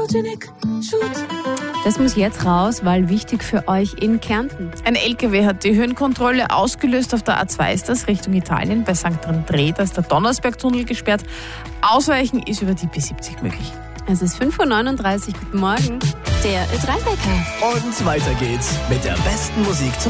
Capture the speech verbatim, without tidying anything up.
Photogenic Shoot. Das muss jetzt raus, weil wichtig für euch in Kärnten. Ein L K W hat die Höhenkontrolle ausgelöst. Auf der A zwei ist das Richtung Italien. Bei Sankt André, da ist der Donnersbergtunnel gesperrt. Ausweichen ist über die B siebzig möglich. Es ist fünf Uhr neununddreißig. Guten Morgen. Der Ö drei Wecker. Und weiter geht's mit der besten Musik zum